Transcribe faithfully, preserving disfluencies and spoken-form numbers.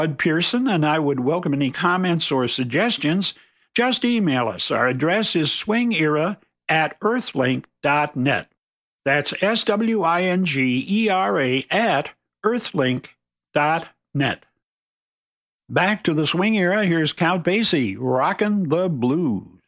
Bud Pearson, and I would welcome any comments or suggestions. Just email us. Our address is swingera at earthlink dot net. That's S W I N G E R A at earthlink dot net. Back to the swing era, here's Count Basie, Rockin' the Blues.